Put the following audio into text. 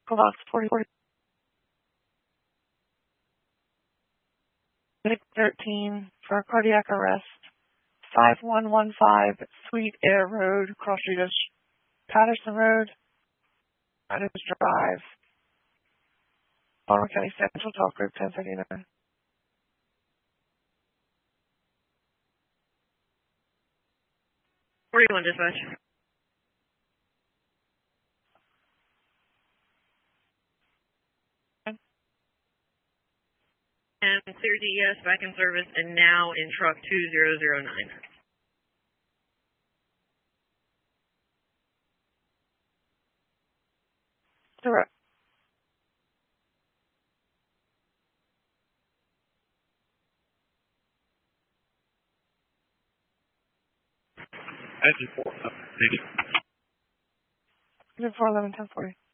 Box 4040. 13 for cardiac arrest. 5115 Sweet Air Road, Cross Street of Patterson Road, Adams Drive, Baltimore County Central Talk Group 1039. Dispatch. And clear DES back in service and now in truck 2009. Direct. Engine 4, thank you. Engine 411 1040.